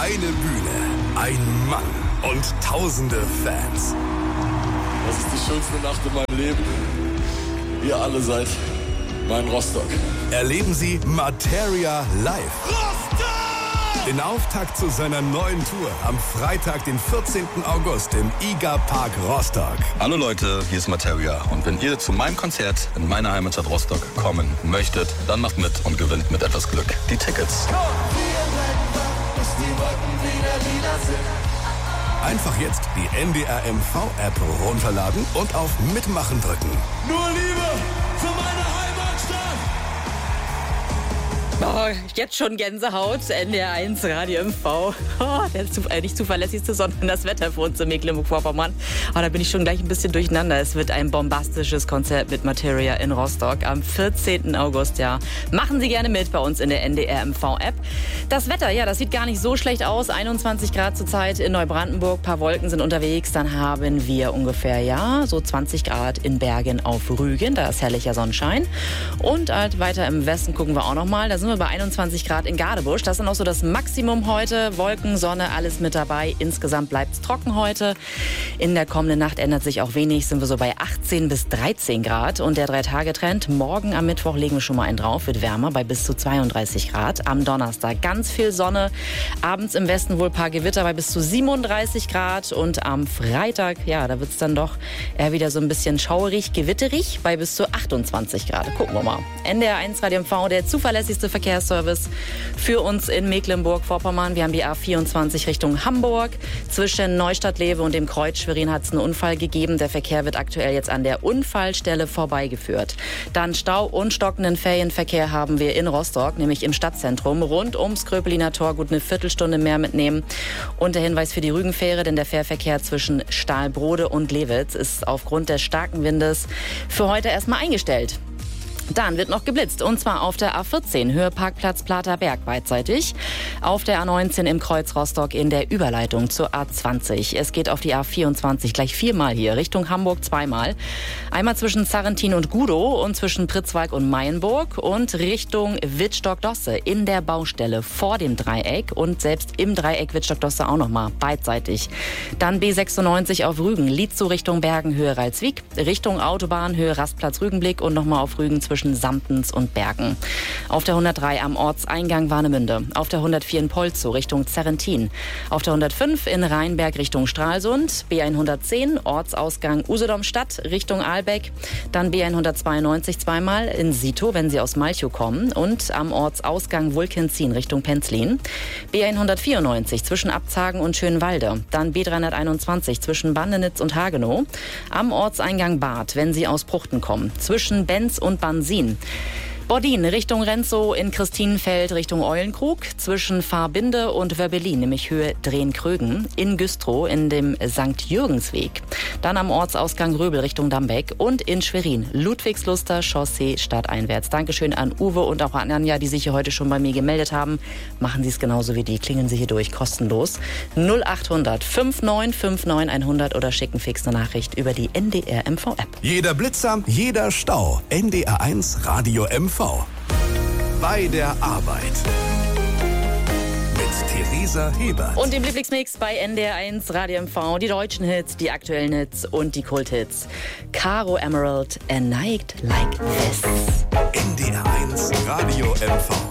Eine Bühne, ein Mann und tausende Fans. Das ist die schönste Nacht in meinem Leben. Ihr alle seid mein Rostock. Erleben Sie Materia live. Rostock! Den Auftakt zu seiner neuen Tour am Freitag, den 14. August im IGA Park Rostock. Hallo Leute, hier ist Materia. Und wenn ihr zu meinem Konzert in meiner Heimatstadt Rostock kommen möchtet, dann macht mit und gewinnt mit etwas Glück die Tickets. Einfach jetzt die NDR MV-App runterladen und auf Mitmachen drücken. Nur Liebe für meine Heimatstadt! Oh, jetzt schon Gänsehaut, NDR 1 Radio MV. Oh, nicht zuverlässigste, sondern das Wetter für uns in Mecklenburg-Vorpommern. Oh, da bin ich schon gleich ein bisschen durcheinander. Es wird ein bombastisches Konzert mit Materia in Rostock am 14. August. Ja. Machen Sie gerne mit bei uns in der NDR MV-App. Das Wetter, ja, das sieht gar nicht so schlecht aus. 21 Grad zurzeit in Neubrandenburg, paar Wolken sind unterwegs. Dann haben wir ungefähr, ja, so 20 Grad in Bergen auf Rügen. Da ist herrlicher Sonnenschein. Und halt weiter im Westen gucken wir auch noch mal. Da sind wir bei 21 Grad in Gadebusch. Das ist dann auch so das Maximum heute. Wolken, Sonne, alles mit dabei. Insgesamt bleibt es trocken heute. In der kommenden Nacht ändert sich auch wenig. Sind wir so bei 18 bis 13 Grad. Und der 3-Tage-Trend, morgen am Mittwoch legen wir schon mal einen drauf, wird wärmer bei bis zu 32 Grad. Am Donnerstag ganz viel Sonne. Abends im Westen wohl ein paar Gewitter bei bis zu 37 Grad. Und am Freitag, ja, da wird es dann doch eher wieder so ein bisschen schauerig, gewitterig bei bis zu 28 Grad. Gucken wir mal. NDR 1 Radio MV, der zuverlässigste Verkehrsservice für uns in Mecklenburg-Vorpommern. Wir haben die A24 Richtung Hamburg. Zwischen Neustadt-Lewe und dem Kreuz Schwerin hat es einen Unfall gegeben. Der Verkehr wird aktuell jetzt an der Unfallstelle vorbeigeführt. Dann Stau und stockenden Ferienverkehr haben wir in Rostock, nämlich im Stadtzentrum. Rund ums Kröpeliner Tor gut eine Viertelstunde mehr mitnehmen. Und der Hinweis für die Rügenfähre, denn der Fährverkehr zwischen Stahlbrode und Lewitz ist aufgrund des starken Windes für heute erstmal eingestellt. Dann wird noch geblitzt, und zwar auf der A14, Höhe Parkplatz Platerberg beidseitig, auf der A19 im Kreuz Rostock in der Überleitung zur A20. Es geht auf die A24 gleich 4-mal hier, Richtung Hamburg 2-mal. Einmal zwischen Zarrentin und Gudow und zwischen Pritzwalk und Mayenburg und Richtung Wittstock-Dosse in der Baustelle vor dem Dreieck und selbst im Dreieck Wittstock-Dosse auch nochmal beidseitig. Dann B96 auf Rügen, Lietzow Richtung Bergen, Höhe Ralswiek, Richtung Autobahn, Höhe Rastplatz Rügenblick und nochmal auf Rügen zwischen Samtens und Bergen. Auf der 103 am Ortseingang Warnemünde. Auf der 104 in Polzow Richtung Zerrentin. Auf der 105 in Rheinberg Richtung Stralsund. B110 Ortsausgang Usedom-Stadt Richtung Ahlbeck. Dann B192 zweimal in Sito, wenn Sie aus Malchow kommen. Und am Ortsausgang Wulkenzin Richtung Penzlin. B194 zwischen Abzagen und Schönwalde. Dann B321 zwischen Bandenitz und Hagenow. Am Ortseingang Bad, wenn Sie aus Pruchten kommen. Zwischen Benz und Bansin. Bordin Richtung Renzow, in Christinenfeld Richtung Eulenkrug, zwischen Fahrbinde und Wörbelin, nämlich Höhe Drehen-Krögen, in Güstrow in dem St. Jürgensweg. Dann am Ortsausgang Röbel Richtung Dambeck und in Schwerin, Ludwigsluster Chaussee stadteinwärts. Dankeschön an Uwe und auch an Anja, die sich hier heute schon bei mir gemeldet haben. Machen Sie es genauso wie die, klingeln Sie hier durch, kostenlos. 0800 5959 100 oder schicken fix eine Nachricht über die NDR MV-App. Jeder Blitzer, jeder Stau. NDR 1 Radio MV. Bei der Arbeit. Mit Theresa Hebert. Und dem Lieblingsmix bei NDR 1 Radio MV. Die deutschen Hits, die aktuellen Hits und die Kulthits. Caro Emerald, A Night Like This. NDR 1 Radio MV.